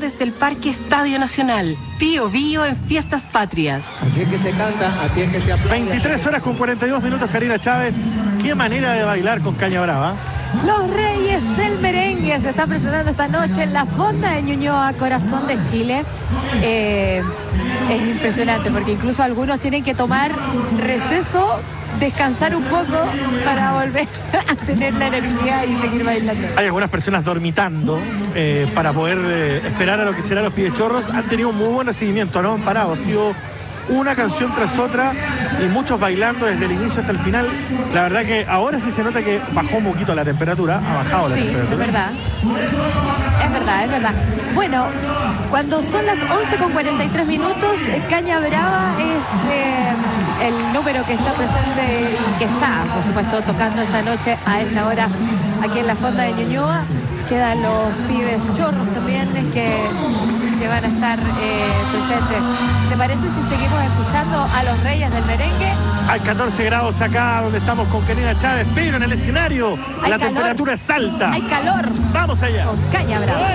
desde el Parque Estadio Nacional. Pío Bío en Fiestas Patrias. Así es que se canta, así es que se aplaude. 23 horas con 42 minutos, Karina Chávez. Qué manera de bailar con Caña Brava. Los Reyes del Merengue se están presentando esta noche en la Fonda de Ñuñoa, corazón de Chile. Es impresionante porque incluso algunos tienen que tomar receso, descansar un poco para volver a tener la energía y seguir bailando. Hay algunas personas dormitando para poder esperar a lo que serán los Pibechorros. Han tenido un muy buen recibimiento, no han parado. Ha sido una canción tras otra y muchos bailando desde el inicio hasta el final. La verdad que ahora sí se nota que bajó un poquito la temperatura, ha bajado la temperatura. Sí, es verdad. Es verdad, es verdad. Bueno, cuando son las 11:43 minutos, Caña Brava es el número que está presente y que está, por supuesto, tocando esta noche a esta hora aquí en la Fonda de Ñuñoa. Quedan los pibes chorros también que van a estar presentes. ¿Te parece si seguimos escuchando a los Reyes del Merengue? Hay 14 grados acá donde estamos con Karina Chávez, pero en el escenario la temperatura es alta. Hay calor. Vamos allá. Con Caña Brava.